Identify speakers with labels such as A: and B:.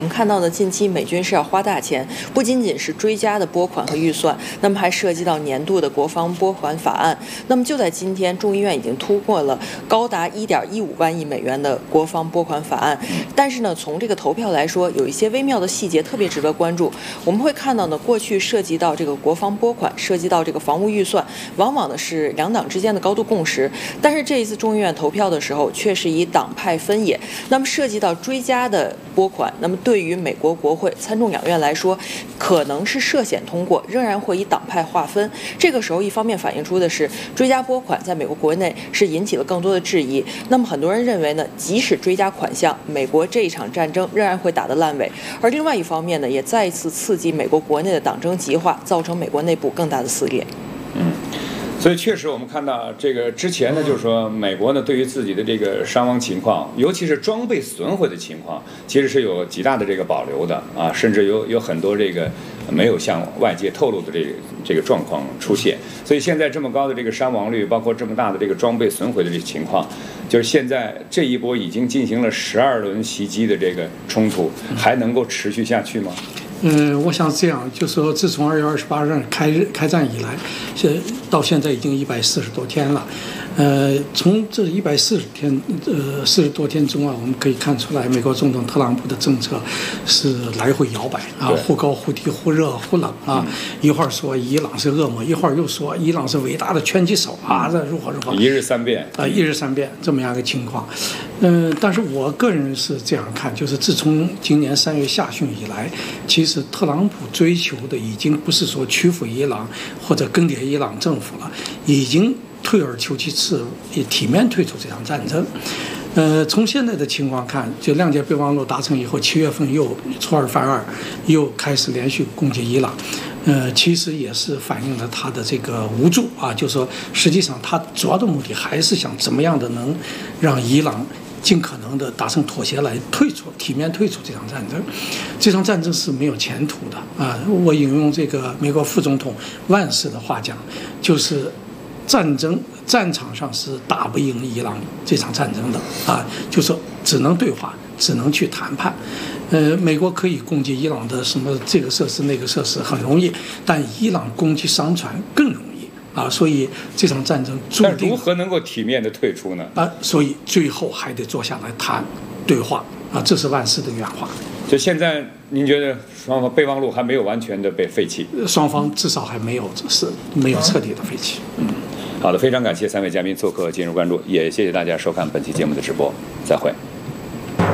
A: 我们看到呢，近期美军是要花大钱，不仅仅是追加的拨款和预算，那么还涉及到年度的国防拨款法案。那么就在今天，众议院已经通过了高达1.15万亿美元的国防拨款法案。但是呢，从这个投票来说，有一些微妙的细节特别值得关注。我们会看到呢，过去涉及到这个国防拨款，涉及到这个防务预算，往往呢是两党之间的高度共识。但是这一次众议院投票的时候，却是以党派分野。那么涉及到追加的拨款，那么对于美国国会参众两院来说，可能是涉险通过，仍然会以党派划分。这个时候，一方面反映出的是追加拨款在美国国内是引起了更多的质疑。那么很多人认为呢，即使追加款项，美国这一场战争仍然会打得烂尾。而另外一方面呢，也再一次刺激美国国内的党争极化，造成美国内部更大的撕裂。
B: 所以确实，我们看到这个之前呢，就是说美国呢对于自己的这个伤亡情况，尤其是装备损毁的情况，其实是有极大的这个保留的啊，甚至有很多这个没有向外界透露的这个状况出现。所以现在这么高的这个伤亡率，包括这么大的这个装备损毁的这个情况，就是现在这一波已经进行了12轮袭击的这个冲突，还能够持续下去吗？
C: 我想这样，就说自从2月28日开战以来，到现在已经140多天了。从这40多天中啊，我们可以看出来，美国总统特朗普的政策是来回摇摆啊，忽高忽低，忽热忽冷啊。一会儿说伊朗是恶魔，一会儿又说伊朗是伟大的拳击手啊，这如何。
B: 一日三变
C: 啊，一日三变这么样一个情况。但是我个人是这样看，就是自从今年3月下旬以来，其实特朗普追求的已经不是说屈服伊朗或者更迭伊朗政府了，已经退而求其次，也体面退出这场战争。从现在的情况看，就谅解备忘录达成以后，7月份又出尔反尔，又开始连续攻击伊朗。其实也是反映了他的这个无助啊，就是说实际上他主要的目的还是想怎么样的能让伊朗尽可能的达成妥协来体面退出这场战争。这场战争是没有前途的啊！我引用这个美国副总统万斯的话讲，就是战场上是打不赢伊朗这场战争的啊，就说只能对话，只能去谈判。美国可以攻击伊朗的什么这个设施那个设施很容易，但伊朗攻击商船更容易啊，所以这场战争注定。
B: 但如何能够体面的退出呢？
C: 所以最后还得坐下来谈对话啊，这是万斯的原话。
B: 就现在，您觉得双方备忘录还没有完全的被废弃？
C: 双方至少还没有彻底的废弃。
B: 好的，非常感谢3位嘉宾做客今日关注，也谢谢大家收看本期节目的直播，再会。